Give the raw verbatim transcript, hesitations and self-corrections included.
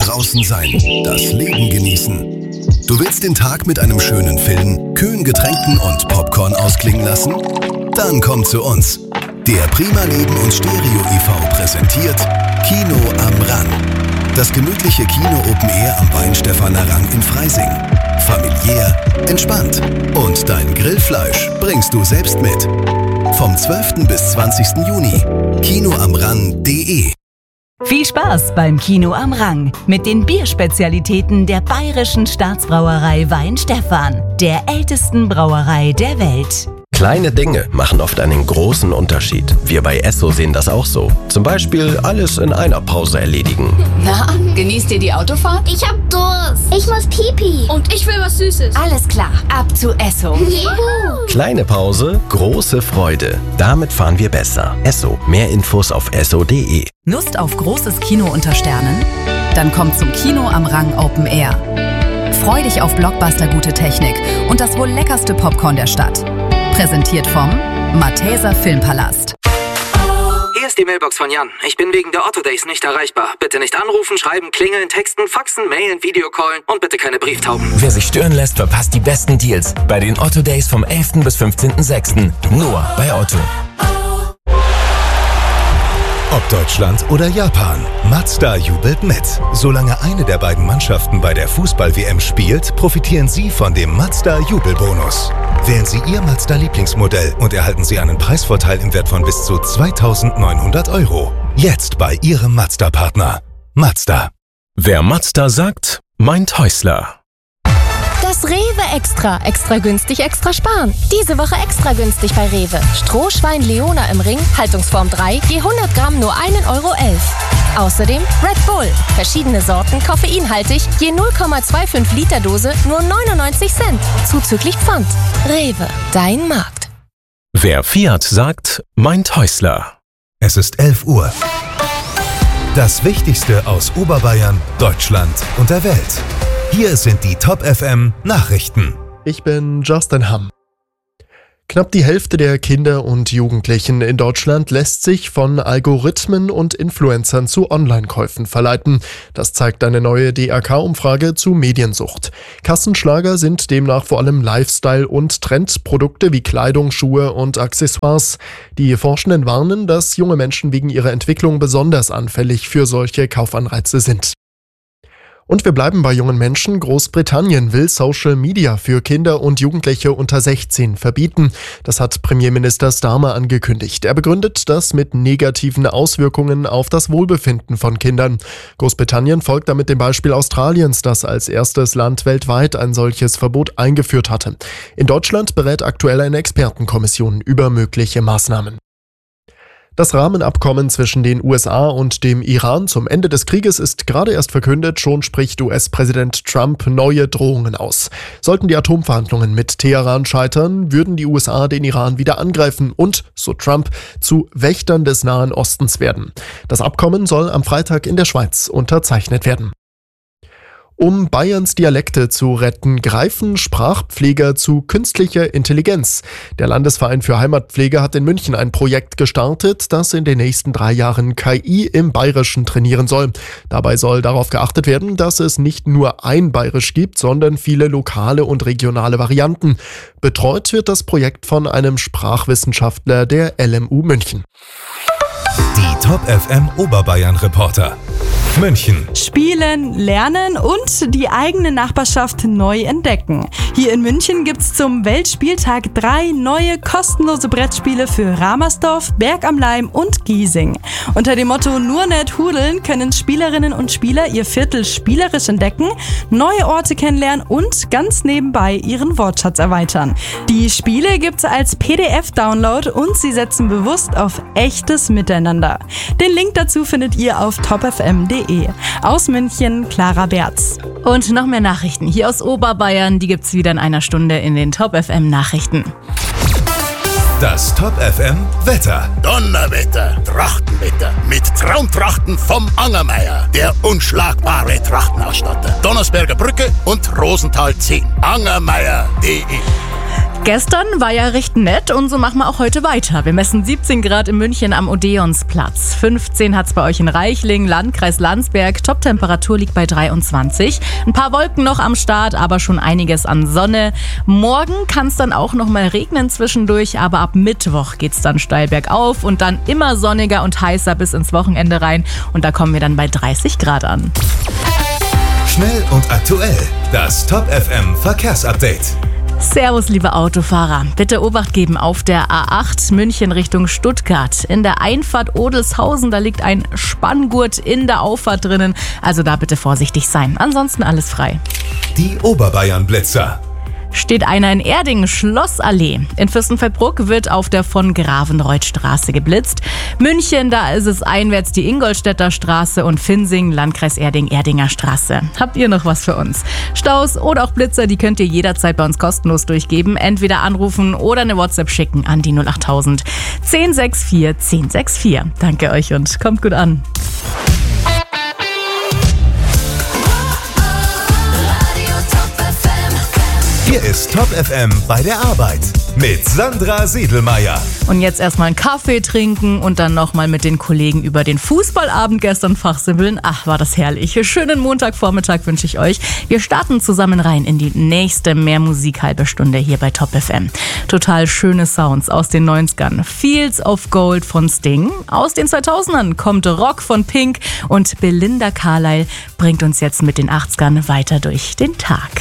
draußen sein, das Leben genießen. Du willst den Tag mit einem schönen Film, kühlen Getränken und Popcorn ausklingen lassen? Dann komm zu uns. Der Prima Leben und Stereo e V präsentiert Kino am Rang. Das gemütliche Kino Open Air am Weinstephaner Rang in Freising. Familiär, entspannt. Und dein Grillfleisch bringst du selbst mit. Vom zwölften bis zwanzigsten Juni. kino am rang punkt de. Viel Spaß beim Kino am Rang mit den Bierspezialitäten der Bayerischen Staatsbrauerei Weinstephan, der ältesten Brauerei der Welt. Kleine Dinge machen oft einen großen Unterschied. Wir bei Esso sehen das auch so. Zum Beispiel alles in einer Pause erledigen. Na, genießt ihr die Autofahrt? Ich hab Durst. Ich muss Pipi. Und ich will was Süßes. Alles klar, ab zu Esso. Juhu. Kleine Pause, große Freude. Damit fahren wir besser. Esso. Mehr Infos auf esso punkt de. Lust auf großes Kino unter Sternen? Dann kommt zum Kino am Rang Open Air. Freu dich auf Blockbuster-gute Technik und das wohl leckerste Popcorn der Stadt. Präsentiert vom Malteser Filmpalast. Hier ist die Mailbox von Jan. Ich bin wegen der Otto Days nicht erreichbar. Bitte nicht anrufen, schreiben, klingeln, texten, faxen, mailen, Videocallen und bitte keine Brieftauben. Wer sich stören lässt, verpasst die besten Deals bei den Otto Days vom elften bis fünfzehnten sechsten Nur bei Otto. Ob Deutschland oder Japan, Mazda jubelt mit. Solange eine der beiden Mannschaften bei der Fußball-W M spielt, profitieren Sie von dem Mazda-Jubelbonus. Wählen Sie Ihr Mazda-Lieblingsmodell und erhalten Sie einen Preisvorteil im Wert von bis zu zweitausendneunhundert Euro. Jetzt bei Ihrem Mazda-Partner. Mazda. Wer Mazda sagt, meint Häusler. Das Rewe Extra. Extra günstig, extra sparen. Diese Woche extra günstig bei Rewe. Strohschwein Leona im Ring, Haltungsform drei, je hundert Gramm nur ein Euro elf. Außerdem Red Bull. Verschiedene Sorten, koffeinhaltig, je null Komma fünfundzwanzig Liter Dose, nur neunundneunzig Cent. Zuzüglich Pfand. Rewe, dein Markt. Wer Fiat sagt, meint Häusler. Es ist elf Uhr. Das Wichtigste aus Oberbayern, Deutschland und der Welt. Hier sind die Top F M Nachrichten. Ich bin Justin Hamm. Knapp die Hälfte der Kinder und Jugendlichen in Deutschland lässt sich von Algorithmen und Influencern zu Online-Käufen verleiten. Das zeigt eine neue D R K-Umfrage zu Mediensucht. Kassenschlager sind demnach vor allem Lifestyle- und Trendprodukte wie Kleidung, Schuhe und Accessoires. Die Forschenden warnen, dass junge Menschen wegen ihrer Entwicklung besonders anfällig für solche Kaufanreize sind. Und wir bleiben bei jungen Menschen. Großbritannien will Social Media für Kinder und Jugendliche unter sechzehn verbieten. Das hat Premierminister Starmer angekündigt. Er begründet das mit negativen Auswirkungen auf das Wohlbefinden von Kindern. Großbritannien folgt damit dem Beispiel Australiens, das als erstes Land weltweit ein solches Verbot eingeführt hatte. In Deutschland berät aktuell eine Expertenkommission über mögliche Maßnahmen. Das Rahmenabkommen zwischen den U S A und dem Iran zum Ende des Krieges ist gerade erst verkündet, schon spricht U S-Präsident Trump neue Drohungen aus. Sollten die Atomverhandlungen mit Teheran scheitern, würden die U S A den Iran wieder angreifen und, so Trump, zu Wächtern des Nahen Ostens werden. Das Abkommen soll am Freitag in der Schweiz unterzeichnet werden. Um Bayerns Dialekte zu retten, greifen Sprachpfleger zu künstlicher Intelligenz. Der Landesverein für Heimatpflege hat in München ein Projekt gestartet, das in den nächsten drei Jahren K I im Bayerischen trainieren soll. Dabei soll darauf geachtet werden, dass es nicht nur ein Bayerisch gibt, sondern viele lokale und regionale Varianten. Betreut wird das Projekt von einem Sprachwissenschaftler der L M U München. Die Top F M Oberbayern Reporter. München. Spielen, lernen und die eigene Nachbarschaft neu entdecken. Hier in München gibt's zum Weltspieltag drei neue kostenlose Brettspiele für Ramersdorf, Berg am Laim und Giesing. Unter dem Motto Nur nicht hudeln können Spielerinnen und Spieler ihr Viertel spielerisch entdecken, neue Orte kennenlernen und ganz nebenbei ihren Wortschatz erweitern. Die Spiele gibt's als P D F-Download und sie setzen bewusst auf echtes Miteinander. Den Link dazu findet ihr auf top f m punkt de. Aus München, Clara Berz. Und noch mehr Nachrichten hier aus Oberbayern, die gibt's wieder in einer Stunde in den Top F M Nachrichten. Das Top F M Wetter. Donnerwetter, Trachtenwetter mit Traumtrachten vom Angermeier, der unschlagbare Trachtenausstatter. Donnersberger Brücke und Rosenthal zehn. angermeier punkt de. Gestern war ja recht nett und so machen wir auch heute weiter. Wir messen siebzehn Grad in München am Odeonsplatz. fünfzehn hat es bei euch in Reichlingen, Landkreis Landsberg. Toptemperatur liegt bei dreiundzwanzig. Ein paar Wolken noch am Start, aber schon einiges an Sonne. Morgen kann es dann auch noch mal regnen zwischendurch, aber ab Mittwoch geht es dann steil bergauf und dann immer sonniger und heißer bis ins Wochenende rein. Und da kommen wir dann bei dreißig Grad an. Schnell und aktuell. Das Top F M Verkehrsupdate. Servus, liebe Autofahrer. Bitte Obacht geben auf der A acht München Richtung Stuttgart. In der Einfahrt Odelshausen, da liegt ein Spanngurt in der Auffahrt drinnen. Also da bitte vorsichtig sein. Ansonsten alles frei. Die Oberbayern-Blitzer. Steht einer in Erding, Schlossallee. In Fürstenfeldbruck wird auf der von Gravenreuth Straße geblitzt. München, da ist es einwärts die Ingolstädter Straße und Finsing, Landkreis Erding, Erdinger Straße. Habt ihr noch was für uns? Staus oder auch Blitzer, die könnt ihr jederzeit bei uns kostenlos durchgeben. Entweder anrufen oder eine WhatsApp schicken an die null achttausend zehn sechs vier zehn sechs vier. Danke euch und kommt gut an. Hier ist Top F M bei der Arbeit mit Sandra Siedelmeier. Und jetzt erstmal einen Kaffee trinken und dann nochmal mit den Kollegen über den Fußballabend gestern fachsimpeln. Ach, war das herrlich. Schönen Montagvormittag wünsche ich euch. Wir starten zusammen rein in die nächste Mehr Musik halbe Stunde hier bei Top F M. Total schöne Sounds aus den neunzigern. Fields of Gold von Sting. Aus den zweitausendern kommt Rock von Pink und Belinda Carlisle bringt uns jetzt mit den achtzigern weiter durch den Tag.